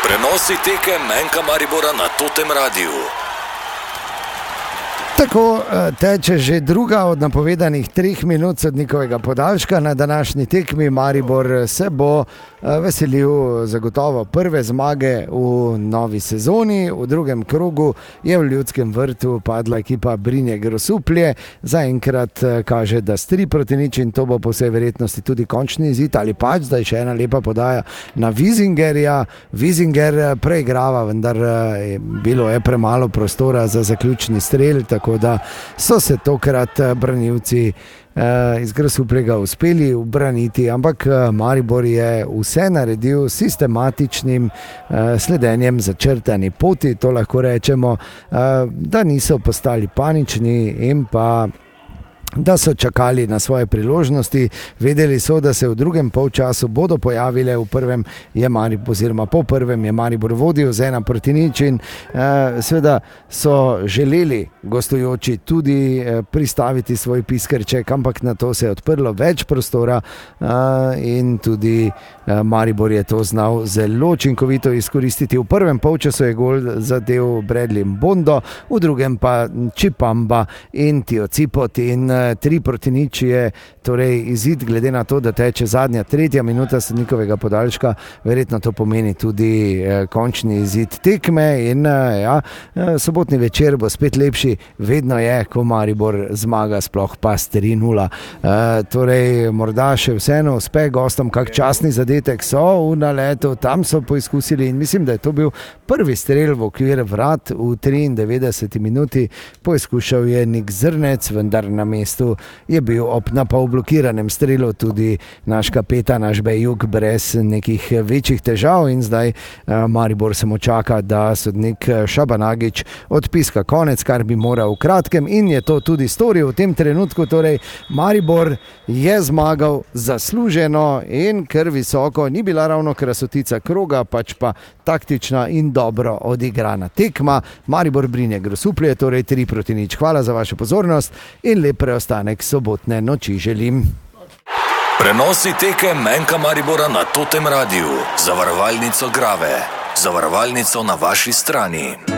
Prenosi tekem Enka Maribora na Totem Radiu. Tako teče že druga od napovedanih 3 minut sodnikovega podaljška na današnji tekmi. Maribor se bo veselil zagotovo prve zmage v novi sezoni. V drugem krogu je v Ljudskem vrtu padla ekipa Brinje Grosuplje. Zaenkrat kaže, da s 3-0 in to bo po vsej verjetnosti tudi končni izid ali pač, zdaj še ena lepa podaja na Vizingerja. Vizinger preigrava, vendar bilo je premalo prostora za zaključni strel, tako da so se tokrat branilci iz Grosuplega uspeli ubraniti, ampak Maribor je vse naredil sistematičnim sledenjem začrtani poti, to lahko rečemo, da niso postali panični in pa da so čakali na svoje priložnosti. Vedeli so, da se v drugem polčasu bodo pojavile, v prvem je Maribor, oziroma po prvem je Maribor vodil z 1-0 in seveda so želeli gostujoči tudi pristaviti svoj piskrček, ampak na to se je odprlo več prostora in tudi Maribor je to znal zelo učinkovito izkoristiti. V prvem polčasu je gol zadel Bradley Mbondo, v drugem pa Čipamba in Tiocipot in 3-0 je torej izid, glede na to, da teče zadnja 3. minuta sodnikovega podaljška, verjetno to pomeni tudi končni izid tekme in sobotni večer bo spet lepši, vedno je, ko Maribor zmaga, sploh pa s 3-0. Torej morda še vseeno uspe gostom, kak častni zadetek so v naletu, tam so poizkusili in mislim, da je to bil prvi strel v okvir vrat v 93 minuti. Poizkušal je Nik Zrnec, vendar na mestu je bil ob napol blokiranem strelu tudi naš kapetan, naš Bejuk, brez nekih večjih težav in zdaj Maribor samo čaka, da sodnik Šabanagič odpiska konec, kar bi moral v kratkem in je to tudi storil v tem trenutku. Torej Maribor je zmagal zasluženo in kar visoko, ni bila ravno krasotica kroga, pač pa taktična in dobro odigrana tekma. Maribor Brinje Grosuplje, torej 3-0. Hvala za vašo pozornost in lep preostanek sobotne noči želim. Prenosi tekem Enka Maribora na Totem Radiu. Zavarovalnico Grave. Zavarovalnico na vaši strani.